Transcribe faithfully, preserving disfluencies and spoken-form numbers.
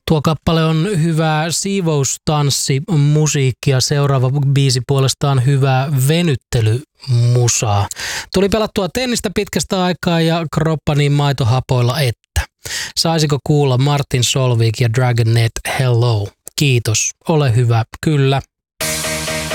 Tuo kappale on hyvää siivoustanssi musiikkia. Seuraava biisi puolestaan hyvää venyttelymusaa. Tuli pelattua tennistä pitkästä aikaa ja kroppa niin maitohapoilla että. Saisiko kuulla Martin Solveig ja Dragon Net Hello? Kiitos. Ole hyvä. Kyllä.